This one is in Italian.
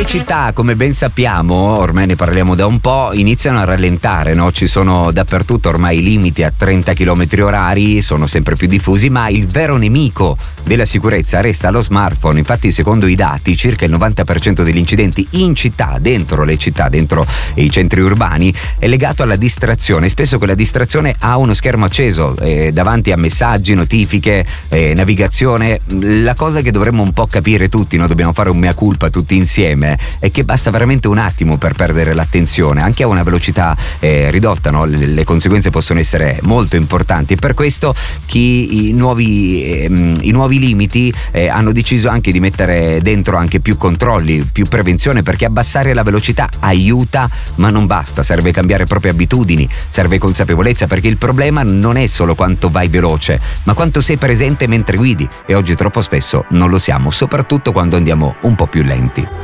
Le città, come ben sappiamo, ormai ne parliamo da un po', iniziano a rallentare, no? Ci sono dappertutto ormai limiti a 30 km orari, sono sempre più diffusi, ma il vero nemico della sicurezza resta lo smartphone. Infatti, secondo i dati, circa il 90% degli incidenti in città, dentro le città, dentro i centri urbani, è legato alla distrazione. Spesso quella distrazione ha uno schermo acceso davanti a messaggi, notifiche, navigazione. La cosa che dovremmo un po' capire tutti, no? Dobbiamo fare un mea culpa tutti insieme, è che basta veramente un attimo per perdere l'attenzione, anche a una velocità ridotta, no? Le conseguenze possono essere molto importanti. Per questo i nuovi limiti hanno deciso anche di mettere dentro anche più controlli, più prevenzione, perché abbassare la velocità aiuta, ma non basta, serve cambiare proprie abitudini, serve consapevolezza, perché il problema non è solo quanto vai veloce, ma quanto sei presente mentre guidi, e oggi troppo spesso non lo siamo, soprattutto quando andiamo un po' più lenti.